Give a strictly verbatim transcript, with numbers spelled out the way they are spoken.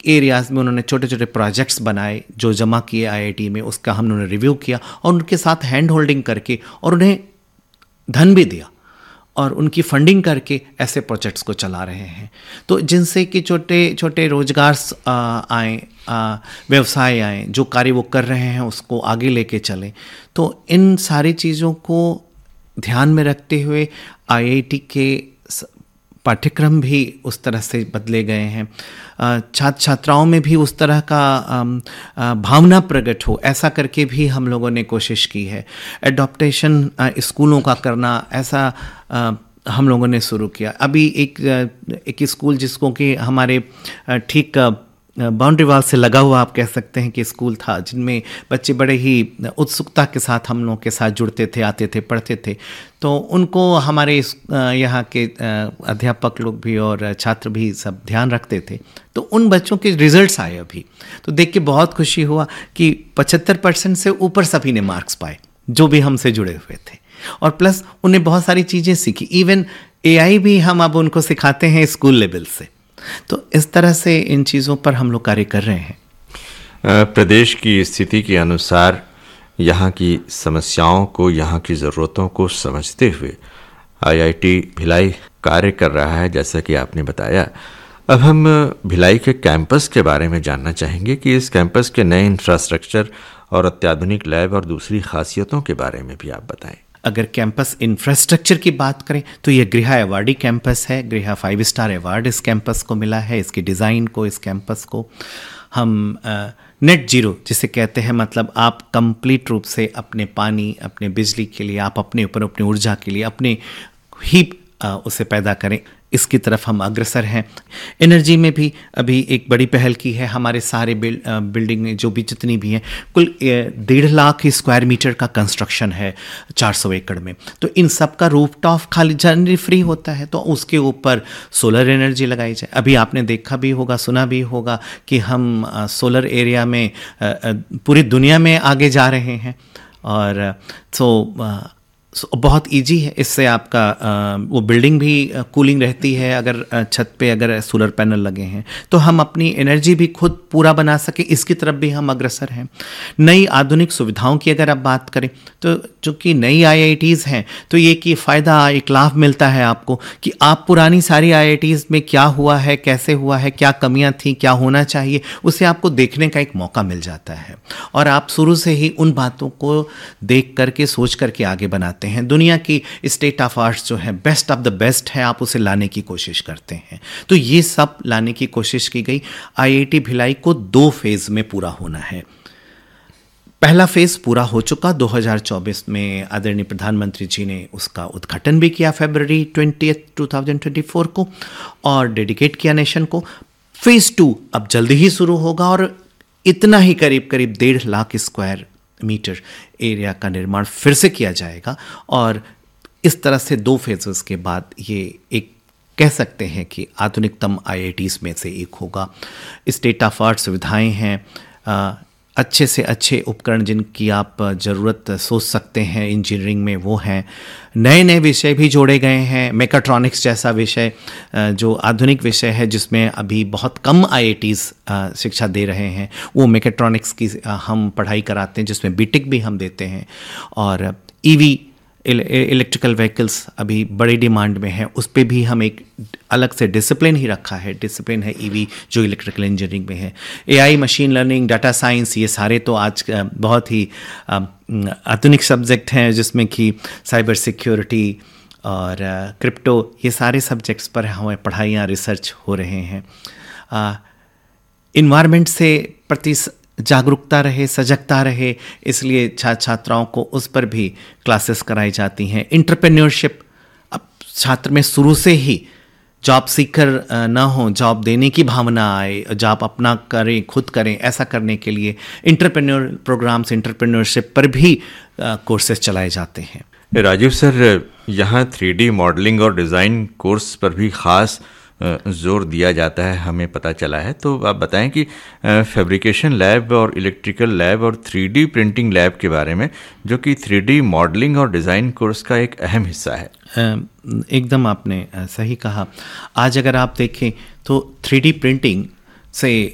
Areas में उन्होंने छोटे छोटे प्रोजेक्ट्स बनाए जो जमा किए आईआईटी में, उसका हमने रिव्यू किया और उनके साथ हैंड होल्डिंग करके और उन्हें धन भी दिया और उनकी फंडिंग करके ऐसे प्रोजेक्ट्स को चला रहे हैं। तो जिनसे कि छोटे छोटे रोजगार आए, व्यवसाय आए, जो कार्य वो कर रहे हैं उसको आगे लेके चलें। तो इन सारी चीज़ों को ध्यान में रखते हुए आईआईटी के पाठ्यक्रम भी उस तरह से बदले गए हैं, छात्र छात्राओं में भी उस तरह का भावना प्रकट हो, ऐसा करके भी हम लोगों ने कोशिश की है। एडॉप्टेशन स्कूलों का करना, ऐसा हम लोगों ने शुरू किया। अभी एक एक स्कूल जिसको कि हमारे ठीक बाउंड्री वाल से लगा हुआ आप कह सकते हैं कि स्कूल था, जिनमें बच्चे बड़े ही उत्सुकता के साथ हम लोगों के साथ जुड़ते थे, आते थे, पढ़ते थे। तो उनको हमारे यहाँ के अध्यापक लोग भी और छात्र भी सब ध्यान रखते थे। तो उन बच्चों के रिजल्ट्स आए अभी, तो देख के बहुत खुशी हुआ कि पचहत्तर परसेंट से ऊपर सभी ने मार्क्स पाए जो भी हमसे जुड़े हुए थे, और प्लस उन्हें बहुत सारी चीज़ें सीखी। इवन एआई भी हम अब उनको सिखाते हैं स्कूल लेवल से। तो इस तरह से इन चीज़ों पर हम लोग कार्य कर रहे हैं। प्रदेश की स्थिति के अनुसार यहाँ की समस्याओं को, यहाँ की ज़रूरतों को समझते हुए आईआईटी भिलाई कार्य कर रहा है, जैसा कि आपने बताया। अब हम भिलाई के कैंपस के बारे में जानना चाहेंगे कि इस कैंपस के नए इंफ्रास्ट्रक्चर और अत्याधुनिक लैब और दूसरी खासियतों के बारे में भी आप बताएं। अगर कैंपस इंफ्रास्ट्रक्चर की बात करें तो ये गृहा अवार्डी कैंपस है। गृहा फाइव स्टार अवार्ड इस कैंपस को मिला है। इसकी डिज़ाइन को, इस कैंपस को हम नेट जीरो जिसे कहते हैं, मतलब आप कंप्लीट रूप से अपने पानी, अपने बिजली के लिए, आप अपने ऊपर अपनी ऊर्जा के लिए अपने ही आ, उसे पैदा करें, इसकी तरफ हम अग्रसर हैं। एनर्जी में भी अभी एक बड़ी पहल की है। हमारे सारे बिल, बिल्डिंग में जो भी जितनी भी हैं, कुल डेढ़ लाख स्क्वायर मीटर का कंस्ट्रक्शन है चार सौ एकड़ में। तो इन सब का रूफटॉप खाली जनरली फ्री होता है, तो उसके ऊपर सोलर एनर्जी लगाई जाए। अभी आपने देखा भी होगा, सुना भी होगा कि हम सोलर एरिया में पूरी दुनिया में आगे जा रहे हैं। और तो So, बहुत इजी है। इससे आपका आ, वो बिल्डिंग भी कूलिंग रहती है अगर आ, छत पे अगर सोलर पैनल लगे हैं, तो हम अपनी एनर्जी भी खुद पूरा बना सके, इसकी तरफ भी हम अग्रसर हैं। नई आधुनिक सुविधाओं की अगर आप बात करें तो जो कि नई आईआईटीज़ हैं, तो ये कि फ़ायदा, एक लाभ मिलता है आपको कि आप पुरानी सारी आईआईटीज़ में क्या हुआ है, कैसे हुआ है, क्या कमियाँ थी, क्या होना चाहिए, उसे आपको देखने का एक मौका मिल जाता है और आप शुरू से ही उन बातों को देख करके, सोच करके आगे बनाते हैं। दुनिया की स्टेट ऑफ आर्ट्स जो है, बेस्ट ऑफ द बेस्ट है, आप उसे लाने की कोशिश करते हैं। तो ये सब लाने की कोशिश की गई। आईआईटी भिलाई को दो फेज में पूरा होना है। पहला फेज पूरा हो चुका दो हज़ार चौबीस में, आदरणीय प्रधानमंत्री जी ने उसका उद्घाटन भी किया फरवरी twentieth two thousand twenty four को और डेडिकेट किया नेशन को। फेज टू अब जल्दी ही शुरू होगा और इतना ही करीब करीब डेढ़ लाख स्क्वायर मीटर एरिया का निर्माण फिर से किया जाएगा। और इस तरह से दो फेजेस के बाद ये एक कह सकते हैं कि आधुनिकतम आईआईटीज़ में से एक होगा। स्टेट ऑफ आर्ट सुविधाएं हैं, आ, अच्छे से अच्छे उपकरण जिनकी आप ज़रूरत सोच सकते हैं इंजीनियरिंग में, वो हैं। नए नए विषय भी जोड़े गए हैं। मेकाट्रॉनिक्स जैसा विषय जो आधुनिक विषय है, जिसमें अभी बहुत कम आईआईटीज़ शिक्षा दे रहे हैं, वो मेकाट्रॉनिक्स की हम पढ़ाई कराते हैं, जिसमें बीटेक भी हम देते हैं। और ईवी इलेक्ट्रिकल व्हीकल्स अभी बड़ी डिमांड में है, उस पर भी हम एक अलग से डिसिप्लिन ही रखा है। डिसिप्लिन है ईवी जो इलेक्ट्रिकल इंजीनियरिंग में है। AI, machine learning, data science, ये सारे तो आज बहुत ही आधुनिक सब्जेक्ट हैं, जिसमें कि साइबर सिक्योरिटी और क्रिप्टो, ये सारे सब्जेक्ट्स पर हमें पढ़ाइयाँ, रिसर्च हो रहे हैं। इन्वायरमेंट से प्रति जागरूकता रहे, सजगता रहे, इसलिए छात्र छात्राओं को उस पर भी क्लासेस कराई जाती हैं। एंटरप्रेन्योरशिप, अब छात्र में शुरू से ही जॉब सीकर ना हो, जॉब देने की भावना आए, जॉब अपना करें, खुद करें, ऐसा करने के लिए एंटरप्रेन्योर प्रोग्राम्स, एंटरप्रेन्योरशिप पर भी कोर्सेज चलाए जाते हैं। राजीव सर, यहाँ थ्री डी मॉडलिंग और डिज़ाइन कोर्स पर भी ख़ास ज़ोर दिया जाता है, हमें पता चला है। तो आप बताएं कि फैब्रिकेशन लैब और इलेक्ट्रिकल लैब और थ्री डी प्रिंटिंग लैब के बारे में, जो कि थ्री डी मॉडलिंग और डिज़ाइन कोर्स का एक अहम हिस्सा है। एकदम आपने सही कहा। आज अगर आप देखें तो थ्री डी प्रिंटिंग से